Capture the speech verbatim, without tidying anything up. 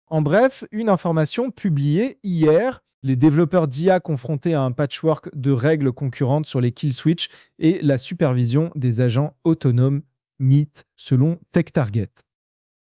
En bref, une information publiée hier. Les développeurs d'I A confrontés à un patchwork de règles concurrentes sur les kill switch et la supervision des agents autonomes M I T selon TechTarget.